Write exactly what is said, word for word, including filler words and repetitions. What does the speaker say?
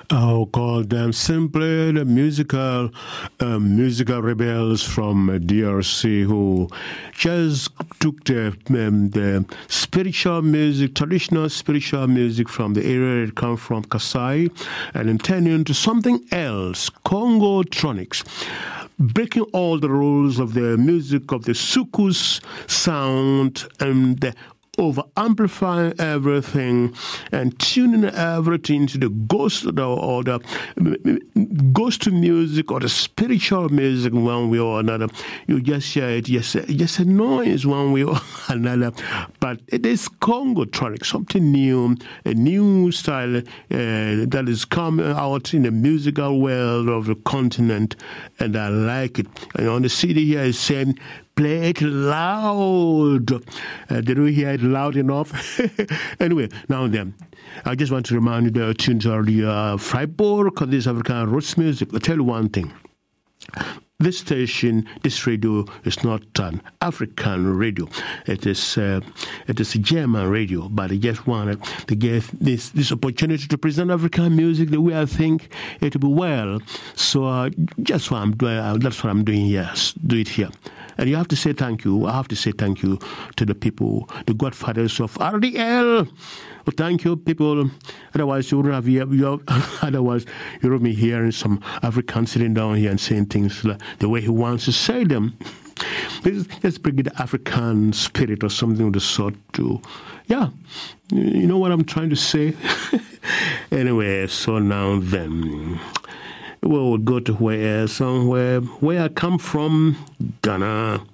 I'll call them simply the musical uh, musical rebels from uh, D R C who just took the, um, the spiritual music, traditional spiritual music from the area it comes from, Kasai, and intending into something else, Congo-tronics, breaking all the rules of the music of the soukous sound and the over amplifying everything and tuning everything to the ghost or the, or the ghost music or the spiritual music one way or another. You just hear it, just, just a noise one way or another. But it is Congo-tronic, something new, a new style uh, that is coming out in the musical world of the continent, and I like it. And on the C D here is saying, play it loud. Uh, did we hear it loud enough? Anyway, now and then, I just want to remind you the tunes are the uh, Freiburg, this African roots music. I'll tell you one thing. This station, this radio is not an African radio. It is uh, it is a German radio, but I just wanted to give this, this opportunity to present African music the way I think it will be well. So uh, just what I'm doing, uh, that's what I'm doing here. Do it here. And you have to say thank you. I have to say thank you to the people, the godfathers of R D L. Well, thank you, people. Otherwise, you wouldn't have here. You have, otherwise, you would be hearing some African sitting down here and saying things like the way he wants to say them. Let's bring the African spirit or something of the sort to, yeah, you know what I'm trying to say? Anyway, so now then, we'll go to where, somewhere, where I come from, Ghana.